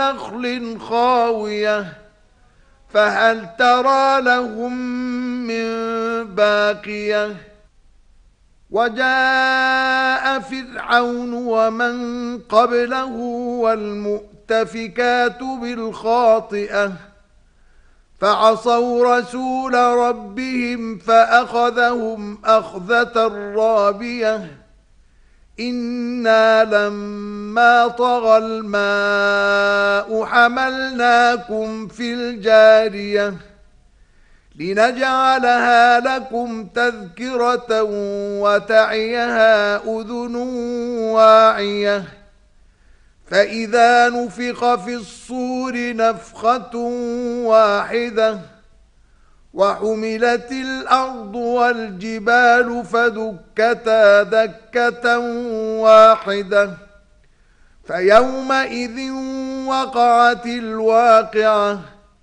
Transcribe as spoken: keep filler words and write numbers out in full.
نخل خاوية فهل ترى لهم من باقية وجاء فرعون ومن قبله والمؤتفكات بالخاطئة فعصوا رسول ربهم فأخذهم أخذة رابية إنا لما طغى الماء حملناكم في الجارية لنجعلها لكم تذكرة وتعيها أذن واعية فإذا نفخ في الصور نفخة واحدة وحملت الأرض والجبال فدكتا دكة واحدة فيومئذ وقعت الواقعة